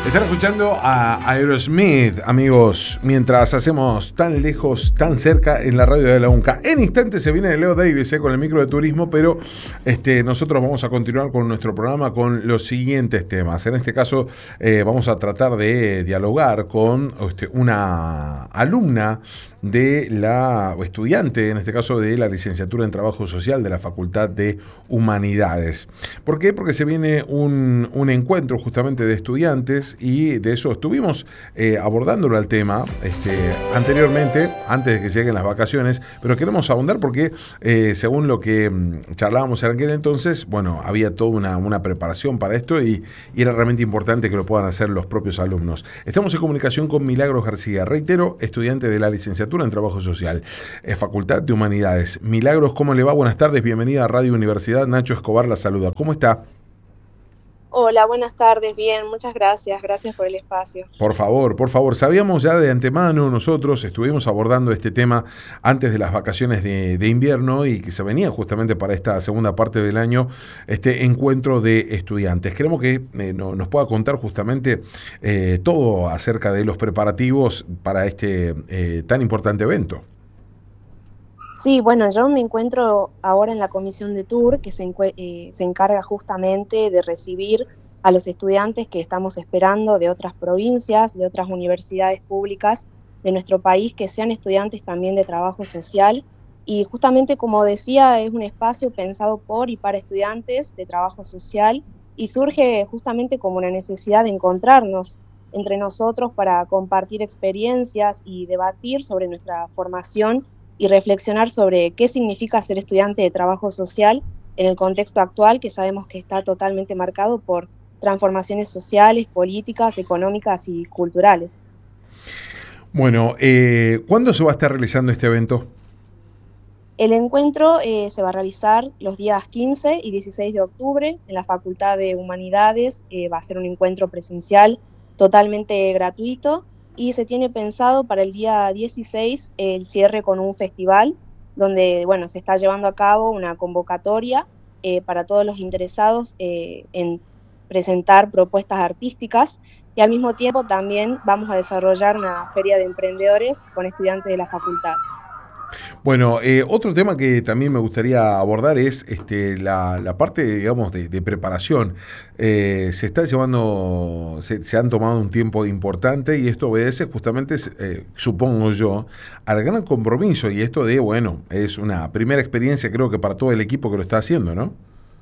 Están escuchando a Aerosmith, amigos, mientras hacemos tan lejos, tan cerca en la radio de la UNCA. En instantes se viene Leo Davis con el micro de turismo, pero nosotros vamos a continuar con nuestro programa con los siguientes temas. En este caso vamos a tratar de dialogar con una alumna de o estudiante, en este caso de la licenciatura en Trabajo Social de la Facultad de Humanidades. ¿Por qué? Porque se viene un encuentro justamente de estudiantes y de eso estuvimos abordándolo al tema anteriormente, antes de que lleguen las vacaciones, pero queremos ahondar porque según lo que charlábamos en aquel entonces, bueno, había toda una preparación para esto y era realmente importante que lo puedan hacer los propios alumnos. Estamos en comunicación con Milagros García, reitero, estudiante de la licenciatura en Trabajo Social, Facultad de Humanidades. Milagros, ¿cómo le va? Buenas tardes, bienvenida a Radio Universidad. Nacho Escobar la saluda. ¿Cómo está? Hola, buenas tardes, bien, muchas gracias, gracias por el espacio. Por favor, sabíamos ya de antemano, nosotros estuvimos abordando este tema antes de las vacaciones de invierno y que se venía justamente para esta segunda parte del año, este encuentro de estudiantes. Queremos que nos pueda contar justamente todo acerca de los preparativos para este tan importante evento. Sí, bueno, yo me encuentro ahora en la comisión de tour que se encarga justamente de recibir a los estudiantes que estamos esperando de otras provincias, de otras universidades públicas de nuestro país, que sean estudiantes también de trabajo social. Y justamente, como decía, es un espacio pensado por y para estudiantes de trabajo social y surge justamente como una necesidad de encontrarnos entre nosotros para compartir experiencias y debatir sobre nuestra formación y reflexionar sobre qué significa ser estudiante de trabajo social en el contexto actual, que sabemos que está totalmente marcado por transformaciones sociales, políticas, económicas y culturales. Bueno, ¿cuándo se va a estar realizando este evento? El encuentro se va a realizar los días 15 y 16 de octubre en la Facultad de Humanidades. Va a ser un encuentro presencial totalmente gratuito y se tiene pensado para el día 16 el cierre con un festival donde, bueno, se está llevando a cabo una convocatoria para todos los interesados en presentar propuestas artísticas, y al mismo tiempo también vamos a desarrollar una feria de emprendedores con estudiantes de la facultad. Bueno, otro tema que también me gustaría abordar es la parte, digamos, de preparación. Se está llevando, se han tomado un tiempo importante y esto obedece justamente, supongo yo, al gran compromiso y esto de, bueno, es una primera experiencia creo que para todo el equipo que lo está haciendo, ¿no?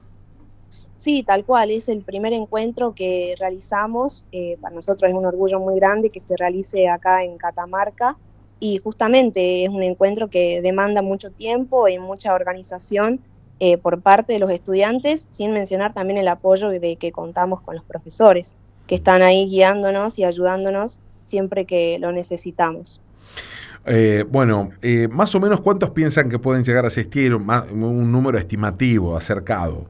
Sí, tal cual, es el primer encuentro que realizamos. Para nosotros es un orgullo muy grande que se realice acá en Catamarca, y justamente es un encuentro que demanda mucho tiempo y mucha organización por parte de los estudiantes, sin mencionar también el apoyo de que contamos con los profesores, que están ahí guiándonos y ayudándonos siempre que lo necesitamos. Más o menos ¿cuántos piensan que pueden llegar a asistir? Un número estimativo, acercado.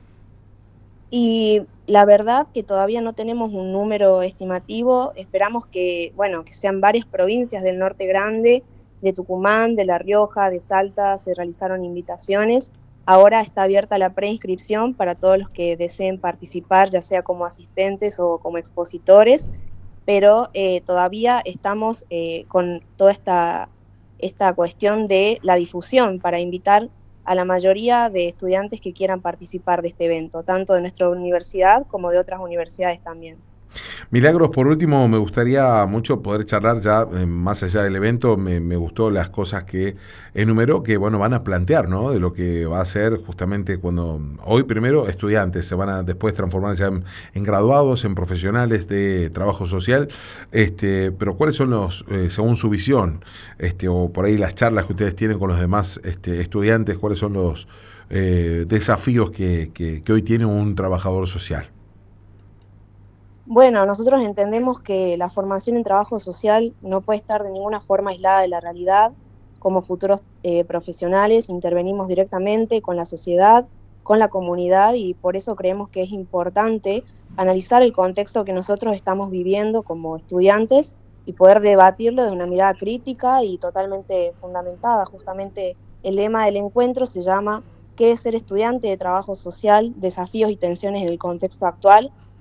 Y la verdad que todavía no tenemos un número estimativo. Esperamos que, bueno, que sean varias provincias del norte grande, de Tucumán, de La Rioja, de Salta, se realizaron invitaciones. Ahora está abierta la preinscripción para todos los que deseen participar, ya sea como asistentes o como expositores, pero todavía estamos con toda esta cuestión de la difusión para invitar a la mayoría de estudiantes que quieran participar de este evento, tanto de nuestra universidad como de otras universidades también. Milagros, por último, me gustaría mucho poder charlar ya más allá del evento. Me gustó las cosas que enumeró, que bueno, van a plantear, ¿no? De lo que va a ser justamente cuando hoy primero estudiantes se van a después transformar ya en graduados, en profesionales de trabajo social. Pero ¿cuáles son los, según su visión, o por ahí las charlas que ustedes tienen con los demás estudiantes, cuáles son los desafíos que hoy tiene un trabajador social? Bueno, nosotros entendemos que la formación en trabajo social no puede estar de ninguna forma aislada de la realidad. Como futuros profesionales intervenimos directamente con la sociedad, con la comunidad, y por eso creemos que es importante analizar el contexto que nosotros estamos viviendo como estudiantes y poder debatirlo de una mirada crítica y totalmente fundamentada. Justamente el lema del encuentro se llama ¿Qué es ser estudiante de trabajo social? Desafíos y tensiones en el contexto actual.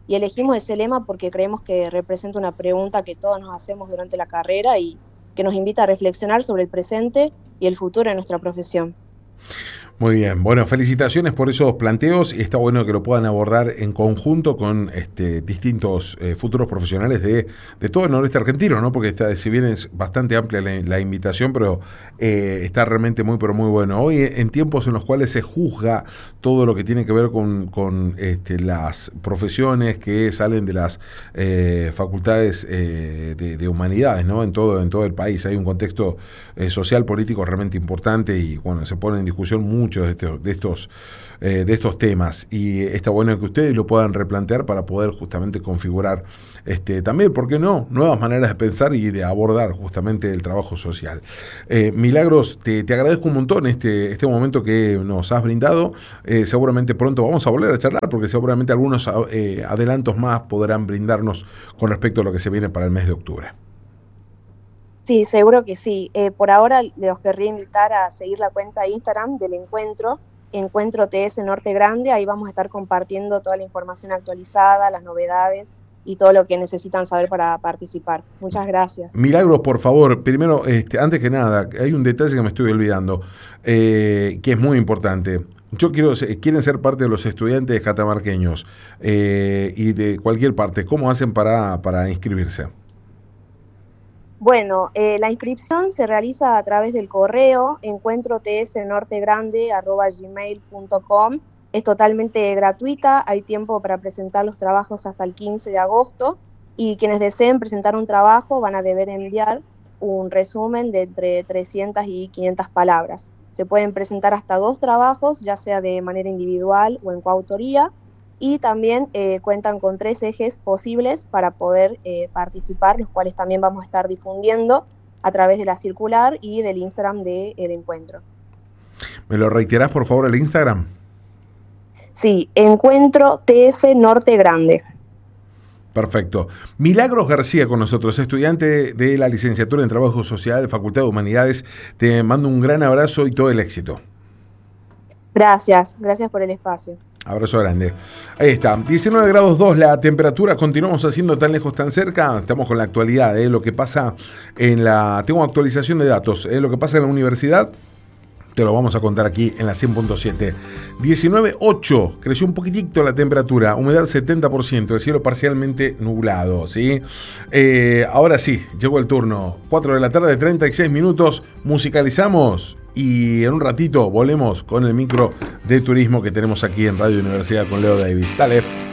y elegimos ese lema porque creemos que representa una pregunta que todos nos hacemos durante la carrera y que nos invita a reflexionar sobre el presente y el futuro de nuestra profesión. Muy bien, bueno, felicitaciones por esos planteos y está bueno que lo puedan abordar en conjunto con distintos futuros profesionales de todo el noreste argentino, ¿no? Porque si bien es bastante amplia la invitación, pero está realmente muy, pero muy bueno. Hoy, en tiempos en los cuales se juzga todo lo que tiene que ver con las profesiones que salen de las facultades de humanidades, ¿no? En todo el país hay un contexto social, político realmente importante y, bueno, se pone en discusión muchos de estos temas y está bueno que ustedes lo puedan replantear para poder justamente configurar también, ¿por qué no?, nuevas maneras de pensar y de abordar justamente el trabajo social. Milagros, te agradezco un montón este momento que nos has brindado. Seguramente pronto vamos a volver a charlar porque seguramente algunos adelantos más podrán brindarnos con respecto a lo que se viene para el mes de octubre. Sí, seguro que sí. Por ahora los querría invitar a seguir la cuenta de Instagram del Encuentro TS Norte Grande. Ahí vamos a estar compartiendo toda la información actualizada, las novedades y todo lo que necesitan saber para participar. Muchas gracias. Milagros, por favor, primero, antes que nada, hay un detalle que me estoy olvidando, que es muy importante. Quieren ser parte de los estudiantes catamarqueños y de cualquier parte. ¿Cómo hacen para inscribirse? Bueno, la inscripción se realiza a través del correo encuentrotsnortegrande@gmail.com. Es totalmente gratuita, hay tiempo para presentar los trabajos hasta el 15 de agosto y quienes deseen presentar un trabajo van a deber enviar un resumen de entre 300 y 500 palabras. Se pueden presentar hasta 2 trabajos, ya sea de manera individual o en coautoría, y también cuentan con 3 ejes posibles para poder participar, los cuales también vamos a estar difundiendo a través de la circular y del Instagram del encuentro. ¿Me lo reiterás, por favor, el Instagram? Sí, Encuentro TS Norte Grande. Perfecto. Milagros García con nosotros, estudiante de la licenciatura en Trabajo Social de Facultad de Humanidades. Te mando un gran abrazo y todo el éxito. Gracias por el espacio. Abrazo grande. Ahí está, 19 grados 2 la temperatura, continuamos haciendo tan lejos, tan cerca, estamos con la actualidad, lo que pasa tengo actualización de datos, lo que pasa en la universidad, te lo vamos a contar aquí en la 100.7. 19.8, creció un poquitito la temperatura, humedad 70%, el cielo parcialmente nublado, ¿sí? Ahora sí, llegó el turno, 4 de la tarde, 36 minutos, musicalizamos y en un ratito volvemos con el micro de turismo que tenemos aquí en Radio Universidad con Leo Davis. Dale.